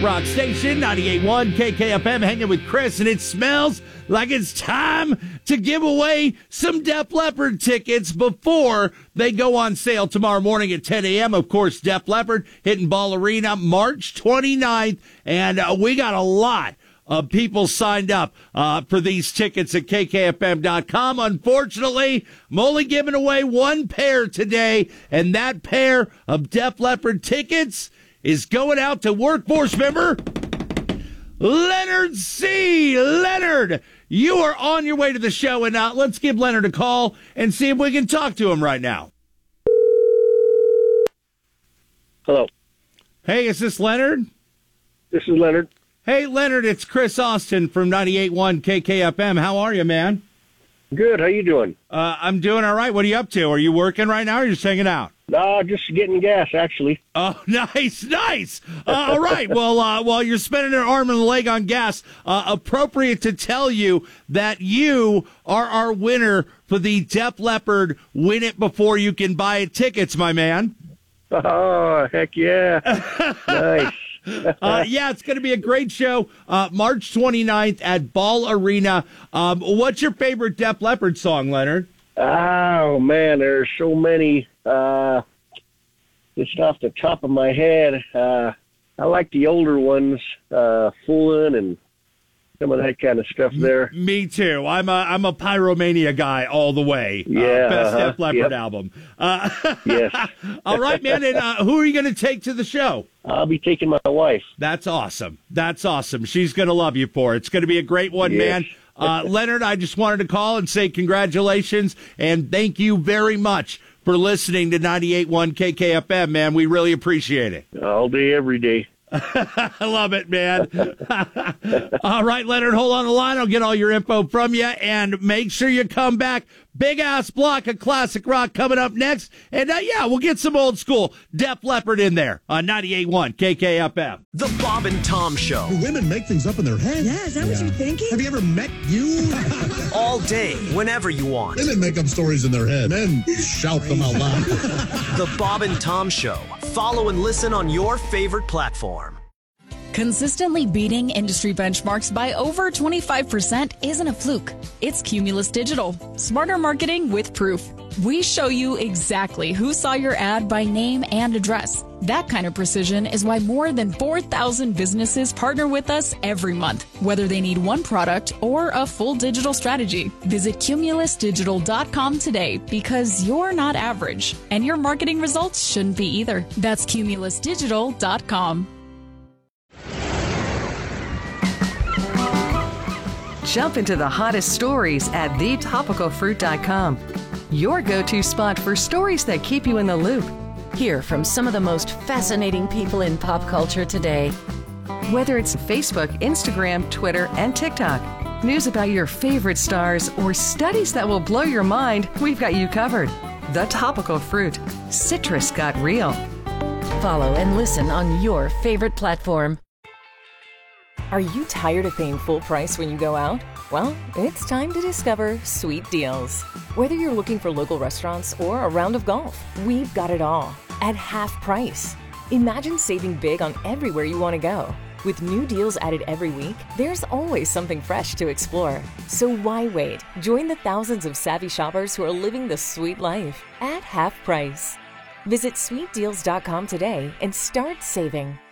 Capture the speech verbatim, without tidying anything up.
Rock Station, ninety-eight point one K K F M, hanging with Chris, and it smells like it's time to give away some Def Leppard tickets before they go on sale tomorrow morning at ten a.m. Of course, Def Leppard hitting Ball Arena March twenty-ninth, and uh, we got a lot of people signed up uh, for these tickets at K K F M dot com. Unfortunately, I'm only giving away one pair today, and that pair of Def Leppard tickets is going out to workforce member Leonard C. Leonard, you are on your way to the show, and uh, let's give Leonard a call and see if we can talk to him right now. Hello. Hey, is this Leonard? This is Leonard. Hey, Leonard, it's Chris Austin from ninety-eight point one K K F M. How are you, man? Good. How you doing? Uh, I'm doing all right. What are you up to? Are you working right now, or are you just hanging out? No, just getting gas, actually. Oh, nice, nice. Uh, all right. Well, uh, while you're spending an arm and a leg on gas, uh, appropriate to tell you that you are our winner for the Def Leppard Win It Before You Can Buy It tickets, my man. Oh, heck yeah. Nice. uh, yeah, it's going to be a great show, uh, March twenty-ninth at Ball Arena. Um, what's your favorite Def Leppard song, Leonard? Oh, man, there's so many. Uh, just off the top of my head, uh, I like the older ones, uh, Foolin' and some of that kind of stuff there. Me too. I'm a I'm a Pyromania guy all the way. Yeah, uh, best uh-huh. Def Leppard Yep. album. Uh, Yes. All right, man. And uh, who are you going to take to the show? I'll be taking my wife. That's awesome. That's awesome. She's going to love you for it. It's going to be a great one, Yes. man. Uh, Leonard, I just wanted to call and say congratulations and thank you very much for listening to ninety-eight point one K K F M, man. We really appreciate it. All day, every day. I love it, man. All right, Leonard, hold on the line. I'll get all your info from you, and make sure you come back. Big-ass block of classic rock coming up next. And, uh, yeah, we'll get some old school Def Leppard in there on ninety-eight point one K K F M. The Bob and Tom Show. Do women make things up in their head? Yeah, is that what you're thinking? Have you ever met you? All day, whenever you want. Women make up stories in their head. Men shout them out loud. The Bob and Tom Show. Follow and listen on your favorite platform. Consistently beating industry benchmarks by over twenty-five percent isn't a fluke. It's Cumulus Digital. Smarter marketing with proof. We show you exactly who saw your ad by name and address. That kind of precision is why more than four thousand businesses partner with us every month, whether they need one product or a full digital strategy. Visit cumulus digital dot com today because you're not average, and your marketing results shouldn't be either. That's cumulus digital dot com. Jump into the hottest stories at the topical fruit dot com. Your go-to spot for stories that keep you in the loop. Hear from some of the most fascinating people in pop culture today. Whether it's Facebook, Instagram, Twitter, and TikTok, news about your favorite stars, or studies that will blow your mind, we've got you covered. The Topical Fruit. Citrus got real. Follow and listen on your favorite platform. Are you tired of paying full price when you go out? Well, it's time to discover Sweet Deals. Whether you're looking for local restaurants or a round of golf, we've got it all at half price. Imagine saving big on everywhere you want to go. With new deals added every week, there's always something fresh to explore. So why wait? Join the thousands of savvy shoppers who are living the sweet life at half price. Visit sweet deals dot com today and start saving.